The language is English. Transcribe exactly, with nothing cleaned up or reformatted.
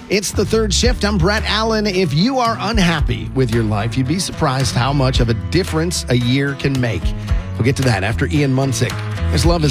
It's the third shift. I'm Brett Allen. If you are unhappy with your life, you'd be surprised how much of a difference a year can make. We'll get to that after Ian Munsick. There's Love is